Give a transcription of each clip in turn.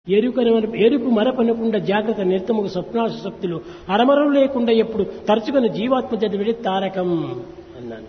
ఎరుపు మరపనకుండా జాగ్రత్త నిర్తముకు స్వప్నాశ శక్తులు అరమరలు లేకుండా ఎప్పుడు తరచుకొని జీవాత్మ చదివిడి తారకం అన్నాను.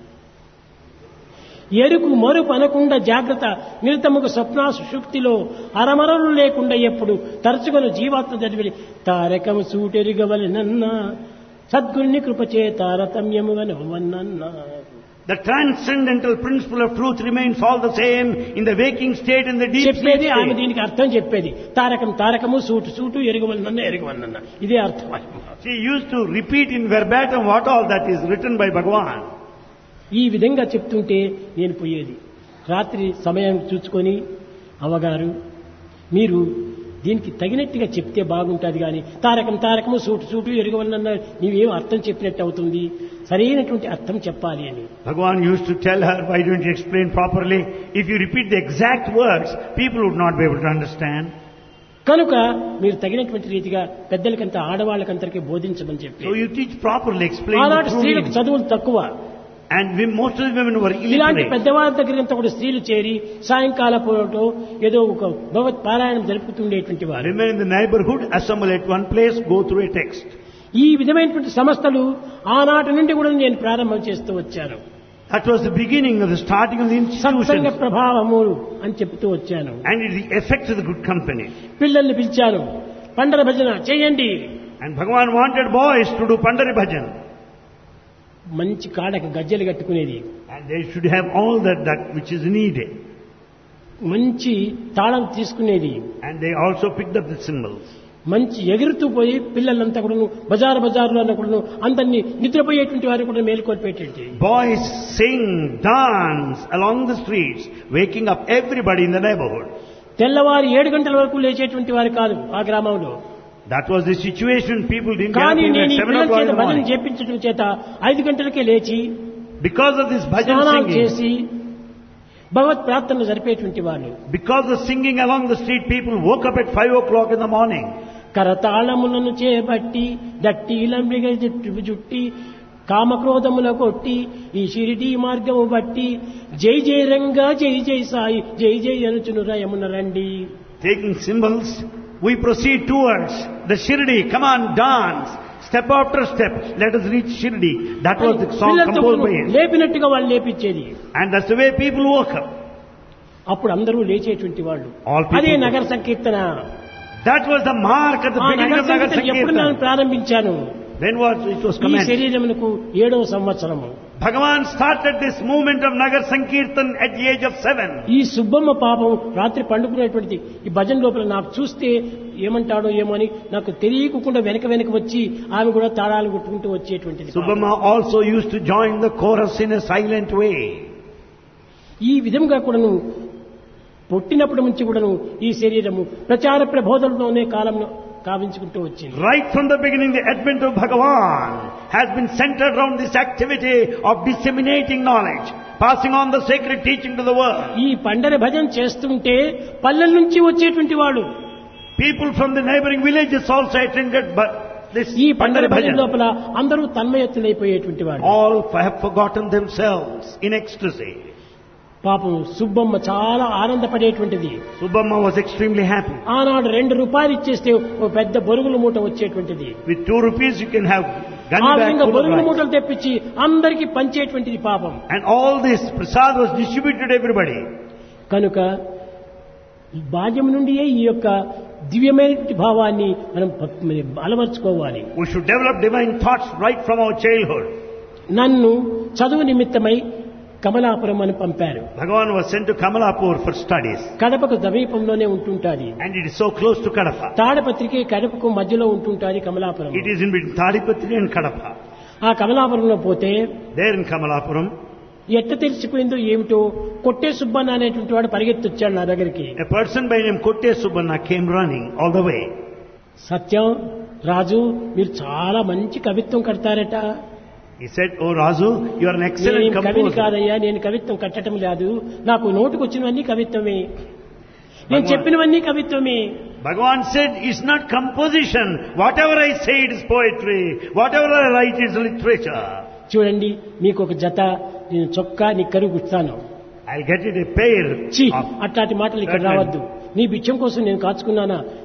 ఎరుకు మరుపు అనకుండా జాగ్రత్త నిరతముకు స్వప్నాశ శక్తిలో అరమరలు లేకుండా ఎప్పుడు తరచుకొని జీవాత్మ చదివిడి తారకము సూటెరుగవలెనన్నా సద్గురుని కృపచే తారతమ్యముగా నవ్వనన్నా. The transcendental principle of truth remains all the same in the waking state and the deep sleep చెప్పేది ఆమె state. దీనికి అర్థం చెప్పేది తారకం తారకము సూటు సూటు ఎరుగవలనన్నా ఎరుగవలనన్నా ఇదే అర్థం. She used to repeat in verbatim what all that is written by Bhagavan. ఈ విధంగా చెప్తుంటే నేను పోయేది. రాత్రి సమయం చూసుకొని అమ్మగారు మీరు దీనికి తగినట్టుగా చెప్తే బాగుంటుంది, కానీ తారకం తారకము సూటు సూటు ఎరుగవలనన్నా నీవేం అర్థం చెప్పినట్టు అవుతుంది, సరైనటువంటి అర్థం చెప్పాలి అని. Bhagavan used to tell her, why don't you explain properly? If you repeat the exact words, people would not be able to understand. కనుక మీరు తగినటువంటి రీతిగా పెద్దలకంతా ఆడవాళ్ళకంతరికి బోధించమని చెప్పి. So you teach properly, explain the ఆనాటి true స్త్రీలకు meaning. చదువులు తక్కువ. And most of the women were ఇలాంటి illiterate. పెద్దవాళ్ళ దగ్గరంతా కూడా స్త్రీలు చేరి సాయంకాల పూటో ఏదో ఒక భగవత్ పారాయణం జరుపుతుండేటువంటి వారు. Women in the neighborhood assemble at one place, go through a text. ఈ విధమైనటువంటి సంస్థలు ఆనాటి నుండి కూడా నేను ప్రారంభం చేస్తూ వచ్చాను. That was the beginning of the starting of the Satsanga institutions. ప్రభావము అని చెప్తూ వచ్చాను. And it is the effect of the good company. పిల్లల్ని పిలిచాను, పండర భజన చేయండి. And Bhagavan wanted boys to do Pandari Bhajan. మంచి కాడకు గజ్జలు కట్టుకునేది, And they should have all that which is needed. మంచి తాళం తీసుకునేది, And they also picked up the cymbals. మంచి ఎగురుతూ పోయి పిల్లలంతా కూడా బజారులో అన్న కూడా అందరినీ నిద్రపోయేటువంటి వారు కూడా మేలుకొల్పేటువంటి. Boys sing, dance along the streets, waking up everybody in the neighborhood. తెల్లవారు 7 గంటల వరకు లేచేటువంటి వారు కాదు ఆ గ్రామంలో. That was the situation. People didn't get up కానీ even నేను at ఈ 7 పిల్లల o'clock in చేత the భజన morning. చేపించడం చేత 5 గంటలకే లేచి Because of this bhajan స్నానాలు singing, చేసి భగవత్ ప్రార్థనలు జరిపేటువంటి వాళ్ళు. because of singing along the street, people woke up at 5 o'clock in the morning. కరతాళములను చేపట్టి దట్టిలంబిగ జుట్టి కామక్రోధముల కొట్టి ఈ షిరిడీ మార్గము బట్టి జై జై రంగా జై జై సాయి జై జై అనుచును రయమున రండి. Taking cymbals, we proceed towards the Shirdi. Come on, dance. Step after step, let us reach Shirdi. That was the song పిల్లలతో composed by him. లేపినట్టుగా వాళ్ళు లేపించేది. And that's the way people woke up. అప్పుడు అందరూ లేచేటువంటి వాళ్ళు. All people అదే woke నగర సంకీర్తన. That was the mark at the ఆ beginning నగర of Nagar సంకీర్తన ఎప్పుడు నేను Sankirtan. ప్రారంభించాను? When it was ఈ commenced. శరీరమునకు 7వ సంవత్సరము. Bhagavan started this movement of Nagar Sankirtan at the age of 7. ఈ సుబ్బమ్మ పాపం రాత్రి పండుకునేటువంటి ఈ భజన లోపల నాకు చూస్తే ఏమంటాడో ఏమో అని నాకు తెలియకుండా వెనక వచ్చి ఆమె కూడా తాళాలు కొట్టుకుంటూ వచ్చేటువంటిది. Subhamma also used to join the chorus in a silent way. ఈ విధంగా కూడాను పుట్టినప్పటి నుంచి కూడాను ఈ శరీరము ప్రచార ప్రబోధనలోనే కాలంలో కావించుకుంటూ వచ్చింది. Right from the beginning, the advent of Bhagavan has been centered around this activity of disseminating knowledge, passing on the sacred teaching to the world. ఈ పండరి భజన చేస్తుంటే పల్లెల నుంచి వచ్చేటువంటి వాడు People from the neighboring villages also attended this ఈ Pandari Pandari భజన Bhajan. లోపల అందరూ తన్మయత్తులైపోయేటువంటి వాడు. All have forgotten themselves in ecstasy. పాపం సుబ్బమ్మ చాలా ఆనందపడేటువంటిది. Subhamma was extremely happy. ఆనాడు 2 రూపాయలు ఇచ్చేస్తే ఒక పెద్ద బొరుగుల మూట వచ్చేటువంటిది. With 2 rupees you can have ఆ gunny bag విధంగా full of బొరుగుల rice. మూటలు తెప్పించి అందరికీ పంచేటువంటిది పాపం. And all this prasad was distributed to everybody. కనుక బాల్యం నుండియే ఈ యొక్క దివ్యమైనటువంటి భావాన్ని మనం అలవర్చుకోవాలి. We should develop divine thoughts right from our childhood. నన్ను చదువు నిమిత్తమై కమలాపురం అని పంపారు. Bhagavan was sent to Kamalapur for studies. కడపకు సమీపంలోనే ఉంటుంటాది. And it is so close to Kadapa. తాడపత్రికి కడపకు మధ్యలో ఉంటుంటాది Kamalapuram. It is in between Tadipatri and Kadapa. ఆ కమలాపురంలో పోతే There in Kamalapuram, ఎట్ట తెలిసిపోయిందో ఏమిటో కొట్టే సుబ్బన్న అనేటువంటి వాడు పరిగెత్తి వచ్చాడు నా దగ్గరికి. a person by name Kotte Subbanna came running all the way. సత్యం రాజు మీరు చాలా మంచి కవిత్వం కడతారట. He said, "Oh Razu, you are an excellent నేను కవిని composer." కాదయ్యా, నేను కవిత్వం కట్టడం లేదు, నాకు నోటుకు వచ్చినవన్నీ కవిత్వమే, నేను చెప్పినవన్నీ కవిత్వమే. Bhagavan said, "It's not composition. Whatever I say, it is poetry. Whatever I write is literature." చూడండి మీకు ఒక జత నేను చొక్కా నీ కరువు ఇస్తాను. I'll get it a pair ఛీ, of అట్లాంటి మాటలు ఇక్కడ రావద్దు. నీ బిచ్చం కోసం నేను కాచుకున్నానా,